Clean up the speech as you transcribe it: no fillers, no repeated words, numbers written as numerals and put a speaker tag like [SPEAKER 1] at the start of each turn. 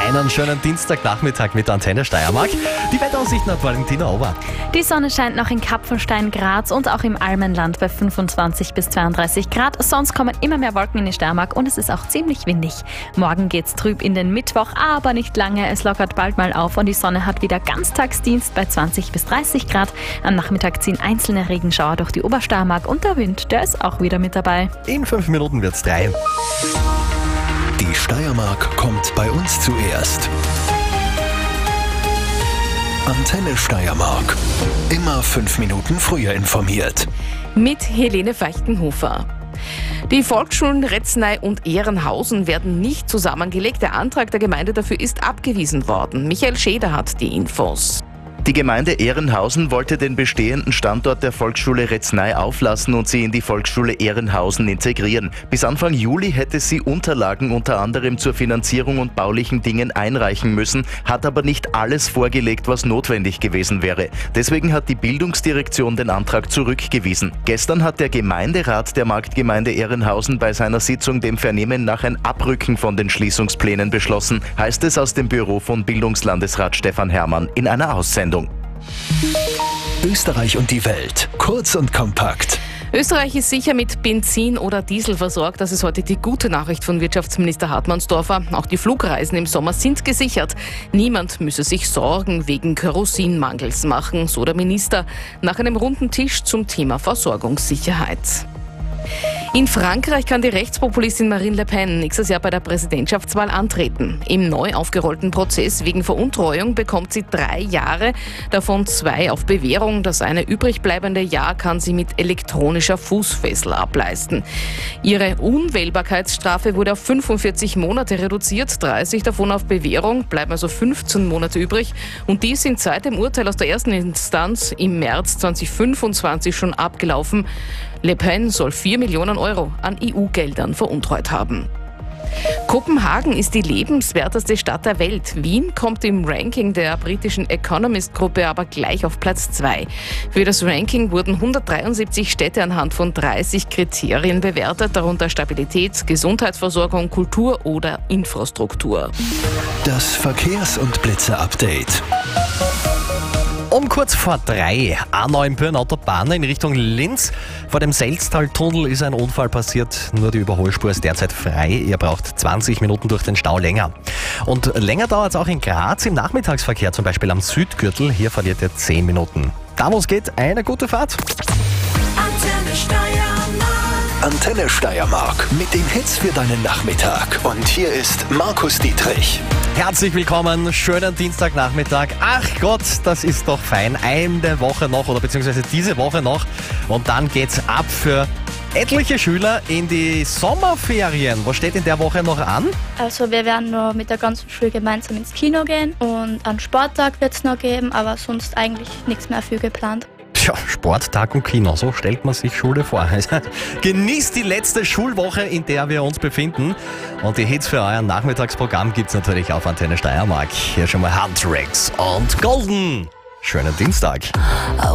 [SPEAKER 1] Einen schönen Dienstagnachmittag mit der Antenne Steiermark. Die Wetteraussicht nach Valentina Ober.
[SPEAKER 2] Die Sonne scheint noch in Kapfenstein, Graz und auch im Almenland bei 25 bis 32 Grad. Sonst kommen immer mehr Wolken in die Steiermark und es ist auch ziemlich windig. Morgen geht's trüb in den Mittwoch, aber nicht lange. Es lockert bald mal auf und die Sonne hat wieder Ganztagsdienst bei 20 bis 30 Grad. Am Nachmittag ziehen einzelne Regenschauer durch die Obersteiermark und der Wind, der ist auch wieder mit dabei.
[SPEAKER 1] In 5 Minuten wird's 3.
[SPEAKER 3] Die Steiermark kommt bei uns zuerst. Antenne Steiermark. Immer 5 Minuten früher informiert.
[SPEAKER 4] Mit Helene Feichtenhofer. Die Volksschulen Retznay und Ehrenhausen werden nicht zusammengelegt. Der Antrag der Gemeinde dafür ist abgewiesen worden. Michael Schäder hat die Infos.
[SPEAKER 5] Die Gemeinde Ehrenhausen wollte den bestehenden Standort der Volksschule Retznay auflassen und sie in die Volksschule Ehrenhausen integrieren. Bis Anfang Juli hätte sie Unterlagen unter anderem zur Finanzierung und baulichen Dingen einreichen müssen, hat aber nicht alles vorgelegt, was notwendig gewesen wäre. Deswegen hat die Bildungsdirektion den Antrag zurückgewiesen. Gestern hat der Gemeinderat der Marktgemeinde Ehrenhausen bei seiner Sitzung dem Vernehmen nach ein Abrücken von den Schließungsplänen beschlossen, heißt es aus dem Büro von Bildungslandesrat Stefan Herrmann in einer Aussendung.
[SPEAKER 3] Österreich und die Welt. Kurz und kompakt.
[SPEAKER 4] Österreich ist sicher mit Benzin oder Diesel versorgt. Das ist heute die gute Nachricht von Wirtschaftsminister Hartmannsdorfer. Auch die Flugreisen im Sommer sind gesichert. Niemand müsse sich Sorgen wegen Kerosinmangels machen, so der Minister nach einem runden Tisch zum Thema Versorgungssicherheit. In Frankreich kann die Rechtspopulistin Marine Le Pen nächstes Jahr bei der Präsidentschaftswahl antreten. Im neu aufgerollten Prozess wegen Veruntreuung bekommt sie 3 Jahre, davon 2 auf Bewährung. Das eine übrig bleibende Jahr kann sie mit elektronischer Fußfessel ableisten. Ihre Unwählbarkeitsstrafe wurde auf 45 Monate reduziert, 30 davon auf Bewährung, bleiben also 15 Monate übrig. Und die sind seit dem Urteil aus der ersten Instanz im März 2025 schon abgelaufen. Le Pen soll 4 Millionen Euro an EU-Geldern veruntreut haben. Kopenhagen ist die lebenswerteste Stadt der Welt. Wien kommt im Ranking der britischen Economist-Gruppe aber gleich auf Platz 2. Für das Ranking wurden 173 Städte anhand von 30 Kriterien bewertet, darunter Stabilität, Gesundheitsversorgung, Kultur oder Infrastruktur.
[SPEAKER 3] Das Verkehrs- und Blitze-Update.
[SPEAKER 1] Um kurz vor 3, A9 Bürn-Autobahn in Richtung Linz. Vor dem Selztal-Tunnel ist ein Unfall passiert. Nur die Überholspur ist derzeit frei. Ihr braucht 20 Minuten durch den Stau länger. Und länger dauert es auch in Graz im Nachmittagsverkehr, zum Beispiel am Südgürtel. Hier verliert ihr 10 Minuten. Da wo es geht, eine gute Fahrt.
[SPEAKER 3] Antenne Steiermark mit den Hits für deinen Nachmittag. Und hier ist Markus Dietrich.
[SPEAKER 1] Herzlich willkommen, schönen Dienstagnachmittag. Ach Gott, das ist doch fein. Eine Woche noch oder beziehungsweise diese Woche noch. Und dann geht's ab für etliche Schüler in die Sommerferien. Was steht in der Woche noch an?
[SPEAKER 6] Also wir werden nur mit der ganzen Schule gemeinsam ins Kino gehen und einen Sporttag wird es noch geben, aber sonst eigentlich nichts mehr viel geplant.
[SPEAKER 1] Tja, Sporttag und Kino, so stellt man sich Schule vor. Genießt die letzte Schulwoche, in der wir uns befinden. Und die Hits für euer Nachmittagsprogramm gibt's natürlich auf Antenne Steiermark. Hier schon mal Huntrix und Golden. Schönen Dienstag.